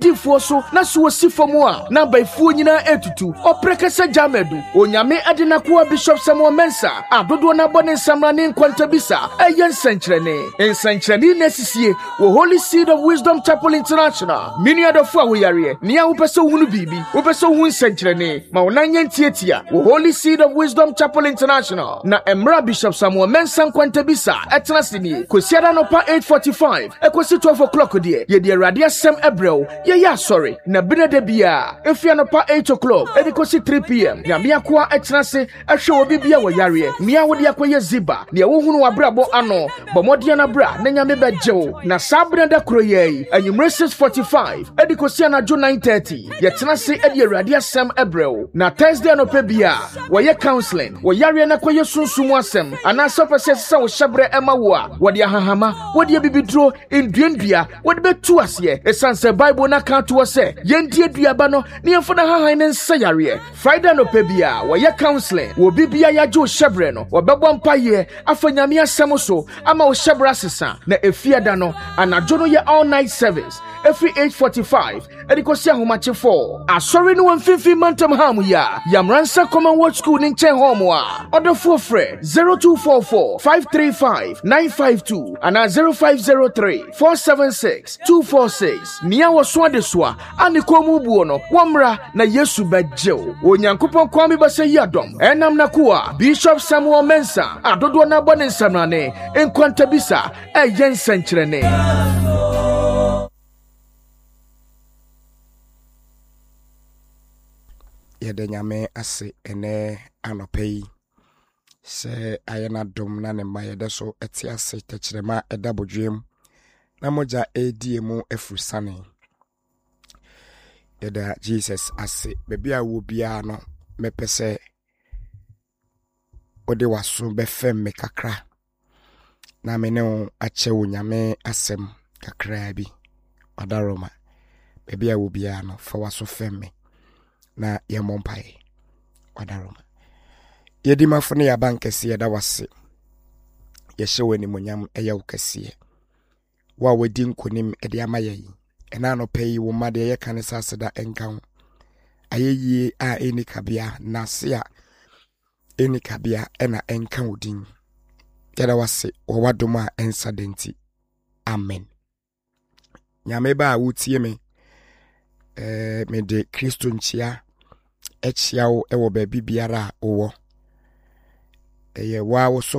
adifo so na so osifo a na baifuo nyina etutu oprekesa jamedu onyame adinako Bishop Samuel Mensah adodo na bone nsamrane nkwantabisa eyen senkrene nesisie wo Holy Seed of Wisdom Chapel International mini adofo a wo yare ne a wo pese hunu bibi wo pese hu senkrene ma wonanye ntietia wo Holy Seed of Wisdom Chapel International na emra Bishop Samuel Mensah nkwantabisa etenasini kosiada no pa 8:45 ekosi 12 o'clock de ye de Awurade asem ebrel ye ya sorry na benede bia efia no pa 8 o'clock edikosi 3 p.m. nyame akoa etenase ehwe obi bia wo yare nia wo de akoye ziba ne wo hunu wabrabo ano bomode na bra na nyame bejew na sabrenda kroye anyumre 6:45 edikosi anajo 9:30 ye tenase edi Awurade asem ebrel na Thursday no pa bia wo ye counseling wo yare na koye sunsumu asem ana sopese se wo hyebre ema wo a wo de ahahama wo de bibidro enduandua wo de betu ase esanse Bible na ka to se yendi aduaba no ne yefo na hahan ne nsayare Friday no pa bia wo ye counseling wo bibia ya jo hyebre no wo bebo mpaye afanyame asem so ama wo hyebre asesa na efiada no anajo no ye all night service every 8:45 edikosi ahomache 4 asori no mfimfi mantam hamu ya Yamransa Commonwealth School ni nchen home a odofo frɛ 0244 535 952 ana 0503 476 246 nia wo so adesoa ani komu buo no womra na Yesu bajew onyankopɔn kwami basa yadom enam na kuwa Bishop Samuel Mensah adodo na bone nsamrane enkwantabisa eyen senkrene yɛde nyame ase ene anɔpɛyi sɛ ayena dom na ne ma yɛde so ɛte ase tɛkyerɛma ɛda bodwem na mogya ɛdie mu afurusane yɛda Jesus ase baabi a wo bia no mepɛ sɛ ode waso bɛfɛm me kakra na me ne wo akyɛ wo nyame asɛm kakra bi wadaroma baabi a wo bia no fa waso fɛm me na yemompae wadaroma yedi mafone ya bankesi yeda wase yehyewe ni monyam eya ukasiye wa wedi nkonim ede amaye ena no pay wo made ye kanisa seda enkan ayeye a enikabia na se a enikabia ena enkan odin yeda wase wo wadoma ensadenti amen nyame ba wutie me me de Kristo nchia echiawo ewo baabi biara owo eye wa wo so